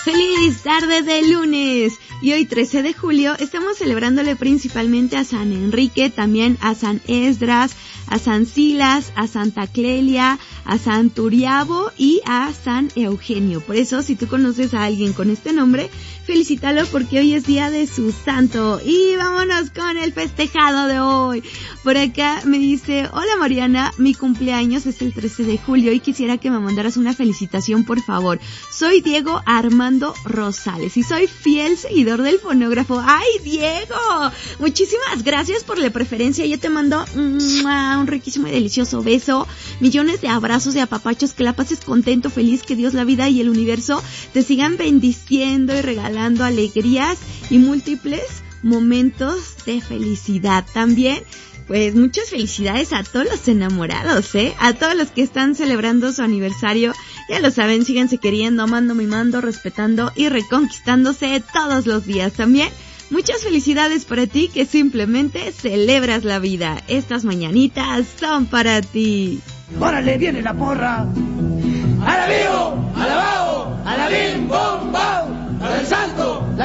Feliz tarde de lunes. Y hoy 13 de julio estamos celebrándole principalmente a San Enrique, también a San Esdras, a San Silas, a Santa Clelia, a San Turiabo y a San Eugenio. Por eso, si tú conoces a alguien con este nombre, felicítalo porque hoy es día de su santo. Y vámonos con el festejado de hoy. Por acá me dice: hola Mariana, mi cumpleaños es el 13 de julio y quisiera que me mandaras una felicitación, por favor. Soy Diego Armando Rosales y soy fiel seguidor del fonógrafo. ¡Ay, Diego! Muchísimas gracias por la preferencia. Yo te mando un riquísimo y delicioso beso, millones de abrazos y apapachos, que la pases contento, feliz, que Dios, la vida y el universo te sigan bendiciendo y regalando alegrías y múltiples momentos de felicidad. También, pues, muchas felicidades a todos los enamorados, a todos los que están celebrando su aniversario. Ya lo saben, síganse queriendo, amando, mimando, respetando y reconquistándose todos los días. También muchas felicidades para ti que simplemente celebras la vida. Estas mañanitas son para ti. ¡Órale, viene la porra!